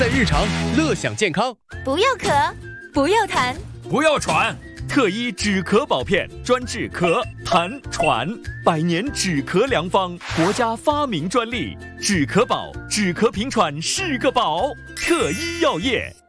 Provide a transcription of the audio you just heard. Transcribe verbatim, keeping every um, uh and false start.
在日常，乐享健康。 不要咳，不要痰， 不要喘。特医止咳宝片，专治咳、痰、喘，百年止咳良方，国家发明专利。止咳宝，止咳平喘是个宝。特医药业。